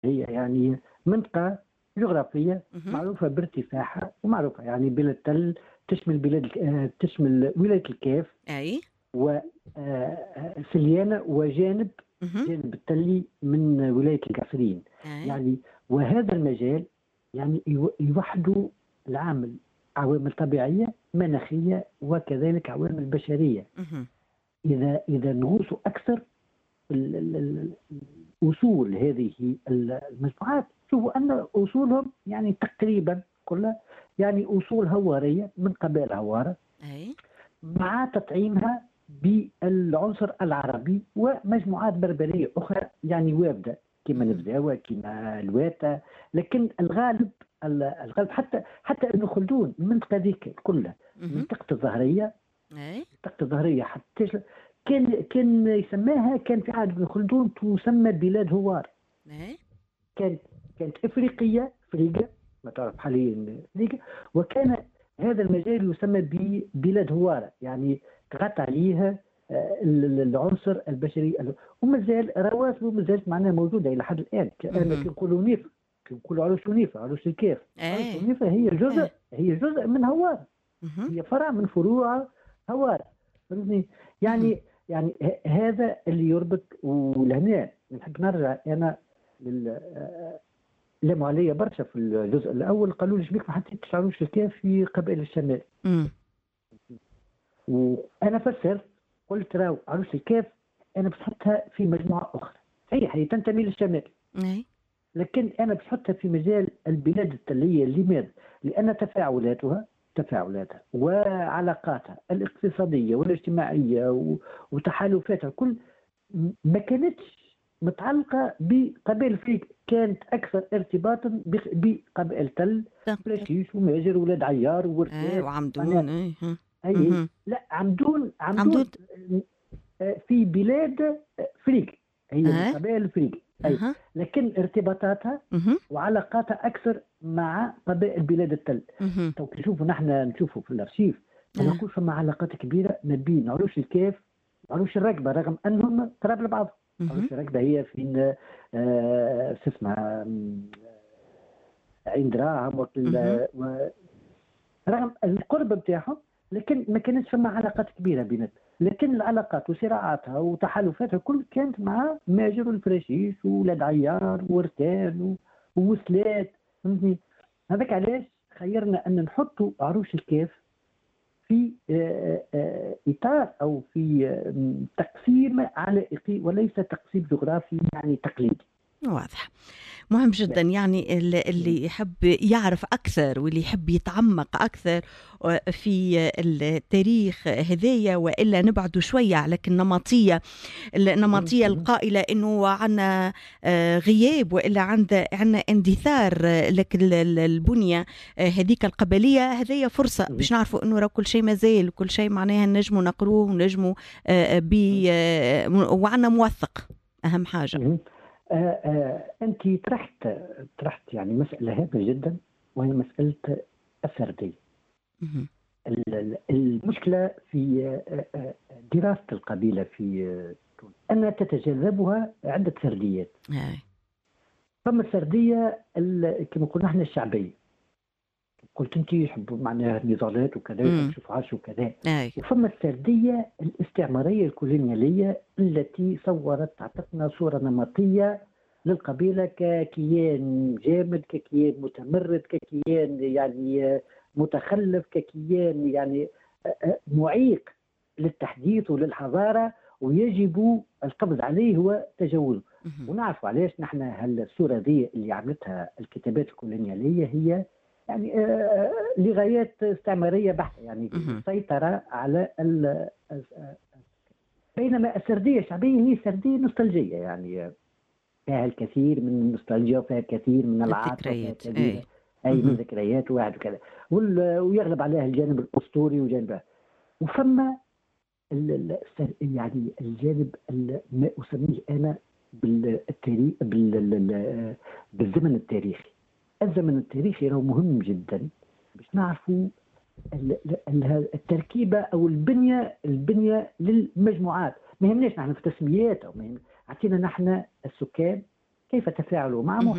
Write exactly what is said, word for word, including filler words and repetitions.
هي يعني منطقة جغرافية اهم. معروفة بارتفاعها ومعروفة يعني بلاد تل، تشمل بلاد الك- آه، تشمل ولاية الكاف أي. وسليانة وجانب اهم. جانب التلي من ولاية القصرين. أي. يعني وهذا المجال يعني يو- يوحده العامل عوامل طبيعية مناخية وكذلك عوامل بشرية. اهم. إذا إذا نغوص أكثر ال- ال- ال- أصول هذه المجموعات، شوفوا أن أصولهم يعني تقريبا كلها يعني أصول هوارية من قبائل هوارة، أي. مع تطعيمها بالعنصر العربي ومجموعات بربرية أخرى يعني واردة كما اهم. نبذاوة كما الواتا. لكن الغالب الغالب حتى حتى ابن خلدون المنطقة ذيك كلها، اهم. منطقة الظهرية، أي. منطقة الظهرية حتى كان كان يسماها، كان في عهد ابن خلدون تسمى بلاد هوار. أي. كانت كانت افريقيه افريقيا ما تعرف حاليا افريقيا. وكان هذا المجال يسمى ببلاد هواره، يعني تغطى عليها آه، العنصر البشري ال- ومازال رواتبه مازالت معناها موجوده الى حد الان. انا اهم. كي نقولوا نيف، كي نقولوا عروس ونيفه، عروس الكاف، عروس أي. ونيفه هي جزء، أي. هي جزء من هواره، اهم. هي فرع من فروع هواره. فهمتني؟ اهم. يعني يعني ه- هذا اللي يربط. ولهنا نحب نرجع انا لل لموا عليا برشا في الجزء الاول، قالوا لي شبيك ما حطيتش عروش الكاف في قبائل الشمال. إمم. وانا فسرت، قلت راهو عروش الكاف انا بحطها في مجموعه اخرى، صحيح هي تنتمي للشمال، أي. لكن انا بحطها في مجال البلاد التليه. لماذا؟ لان تفاعلاتها تفاعلاتها وعلاقاتها الاقتصاديه والاجتماعيه و- وتحالفاتها كل ما كانتش متعلقة بقبائل فريق، كانت أكثر ارتباطا بق- بقبائل تل، تنقل. رشيش وماجر وولاد عيار أي وورتات. أنا وعمدون. أي. ها. أي اهم. لا، عمدون عمدون عمدود. آه، في بلاد آه، فريق، هي من أي. قبائل فريق أي، أها. لكن ارتباطاتها اهم. وعلاقاتها أكثر مع قبائل بلاد التل. اهم. تو نشوفوا نحن نشوفوا في الأرشيف ما آه. نلقوش فما علاقات كبيرة ما بين عروش الكاف وعروش الرقبة، رغم أنهم قراب لبعض. اهم. عروش الرقبة هي في آه، شو اسمها م، عين دراهم اهم. وكل- و- رغم القرب بتاعهم، لكن ما كانتش فما علاقات كبيرة بيناتهم. لكن العلاقات وصراعاتها وتحالفاتها كل كانت مع ماجر والفراشيش وولاد عيار وورتان و- ووسلات. فهمتني؟ هذاك علاش خيرنا ان نحطوا عروش الكاف في آه، آه، اطار او في آه، تقسيم علائقي وليس تقسيم جغرافي يعني تقليدي. واضح. مهم جدا، يعني ال- اللي يحب يعرف أكثر واللي يحب يتعمق أكثر في التاريخ هذايا، وإلا نبعد شوية على النمطية النمطية القائلة إنه عنا آه، غياب، وإلا عند عنا اندثار آه، لك ال- ال- البنية آه، هذيك القبلية. هذه فرصة باش نعرفوا إنه راه كل شيء مازال، كل شيء معناها نجموا نقروه ونجموا آه، بي آه، وعنا موثق، أهم حاجة. آه آه أنت طرحت طرحت يعني مسألة هامة جدا، وهي مسألة السردية. مهم. ال- ال- المشكلة في آه، آه، دراسة القبيلة في آه، تونس أنها تتجاذبها عدة سرديات. هاي. فما السردية ال- كما قلنا احنا الشعبية، قلت أنت يحبوا معناها النضالات وكذا، يحبوا مم. يشوفوا عاش وكذا. هاي. وفما السردية الاستعمارية الكولونيالية التي صورت تعطتنا صورة نمطية للقبيلة ككيان جامد، ككيان متمرد، ككيان يعني متخلف، ككيان يعني معيق للتحديث وللحضارة، ويجب القبض عليه وتجاوزه. مهم. ونعرف علاش نحن هالصورة دي اللي عملتها الكتابات الكولونيالية هي يعني آه، لغايات استعمارية بحتة، يعني مهم. سيطرة على ال- بينما السردية الشعبية هي سردية نوستالجية، يعني فيها الكثير من النوستالجيا وفيها الكثير من العاطفة وفيها الذكريات. كثير اي. أي من مهم. ذكريات واحد وكذا، وال- ويغلب عليها الجانب الأسطوري وجانب. وفما ال- ال- السر- يعني الجانب ال- ما أسميه أنا بالتاريخ بال- ال- ال- بالزمن التاريخي. الزمن التاريخي هو مهم جدا باش نعرفوا ال- ال- التركيبه او البنيه البنيه للمجموعات. ما يهمناش نحن في تسميات او ما يهم- عطينا نحن السكان كيف تفاعلوا مع